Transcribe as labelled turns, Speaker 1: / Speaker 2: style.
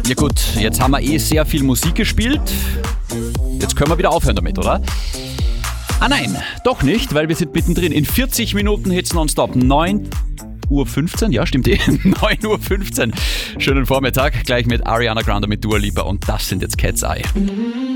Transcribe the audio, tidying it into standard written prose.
Speaker 1: Ja gut, jetzt haben wir sehr viel Musik gespielt. Jetzt können wir wieder aufhören damit, oder? Ah nein, doch nicht, weil wir sind mittendrin. In 40 Minuten Hits nonstop. 9:15 Uhr, ja stimmt 9:15 Uhr. Schönen Vormittag, gleich mit Ariana Grande, mit Dua Lipa und das sind jetzt Cat's Eye.